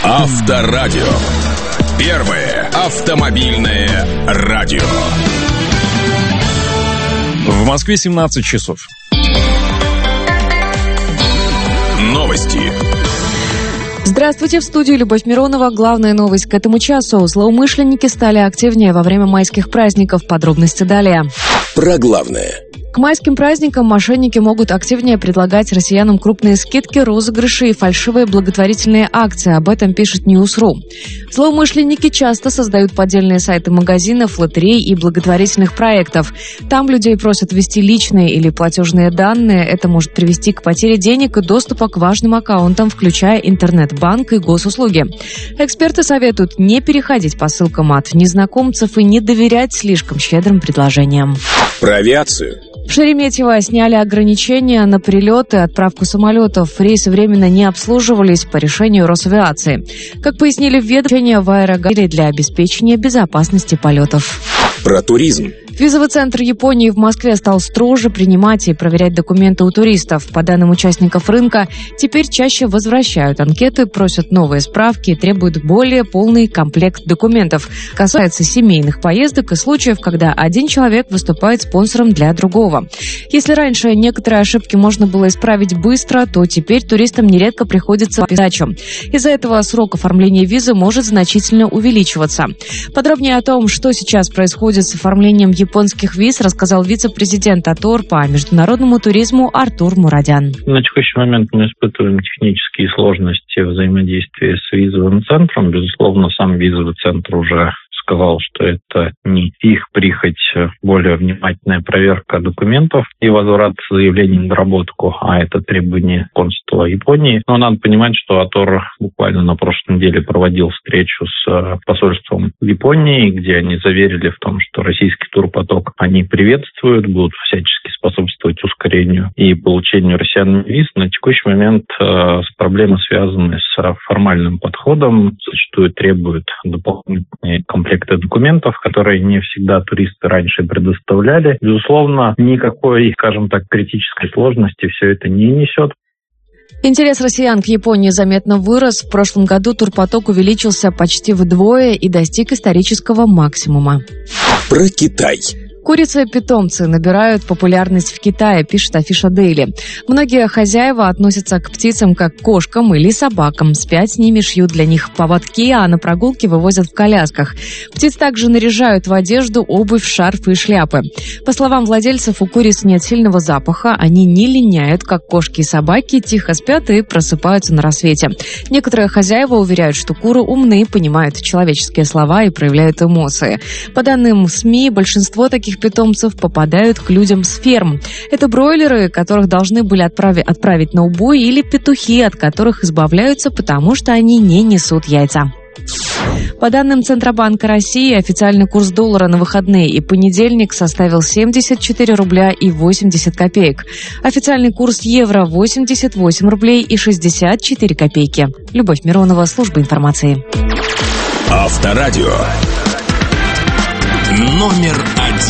Авторадио. Первое автомобильное радио. В Москве 17 часов. Новости. Здравствуйте, в студии Любовь Миронова. Главная новость к этому часу. Злоумышленники стали активнее во время майских праздников. Подробности далее. Про главное. К майским праздникам мошенники могут активнее предлагать россиянам крупные скидки, розыгрыши и фальшивые благотворительные акции. Об этом пишет News.ru. Злоумышленники часто создают поддельные сайты магазинов, лотерей и благотворительных проектов. Там людей просят ввести личные или платежные данные. Это может привести к потере денег и доступа к важным аккаунтам, включая интернет-банк и госуслуги. Эксперты советуют не переходить по ссылкам от незнакомцев и не доверять слишком щедрым предложениям. Про авиацию. В Шереметьево сняли ограничения на прилеты и отправку самолетов. Рейсы временно не обслуживались по решению Росавиации. Как пояснили в ведомстве, в аэрогаре для обеспечения безопасности полетов. Про туризм. Визовый центр Японии в Москве стал строже принимать и проверять документы у туристов. По данным участников рынка, теперь чаще возвращают анкеты, просят новые справки и требуют более полный комплект документов. Касается семейных поездок и случаев, когда один человек выступает спонсором для другого. Если раньше некоторые ошибки можно было исправить быстро, то теперь туристам нередко приходится передачу. Из-за этого срок оформления визы может значительно увеличиваться. Подробнее о том, что сейчас происходит с оформлением японских виз, рассказал вице-президент АТОР по международному туризму Артур Мурадян. На текущий момент мы испытываем технические сложности взаимодействия с визовым центром. Безусловно, сам визовый центр уже сказал, что это не их прихоть, более внимательная проверка документов и возврат заявлений на доработку, а это требование консульства Японии. Но надо понимать, что АТОР буквально на прошлой неделе проводил встречу с посольством Японии, где они заверили в том, что российский турпоток они приветствуют, будут всячески способствовать ускорению и получению россиян виз. На текущий момент проблемы связаны с формальным подходом, зачастую требуют дополнительные комплекты документов, которые не всегда туристы раньше предоставляли. Безусловно, никакой, скажем так, критической сложности все это не несет. Интерес россиян к Японии заметно вырос. В прошлом году турпоток увеличился почти вдвое и достиг исторического максимума. Про Китай. Курицы-питомцы набирают популярность в Китае, пишет Афиша Дейли. Многие хозяева относятся к птицам как к кошкам или собакам. Спят с ними, шьют для них поводки, а на прогулки вывозят в колясках. Птиц также наряжают в одежду, обувь, шарфы и шляпы. По словам владельцев, у куриц нет сильного запаха, они не линяют, как кошки и собаки, тихо спят и просыпаются на рассвете. Некоторые хозяева уверяют, что куры умны, понимают человеческие слова и проявляют эмоции. По данным СМИ, большинство таких питомцев попадают к людям с ферм. Это бройлеры, которых должны были отправить на убой, или петухи, от которых избавляются, потому что они не несут яйца. По данным Центробанка России, официальный курс доллара на выходные и понедельник составил 74 рубля и 80 копеек. Официальный курс евро – 88 рублей и 64 копейки. Любовь Миронова, служба информации. Авторадио. Номер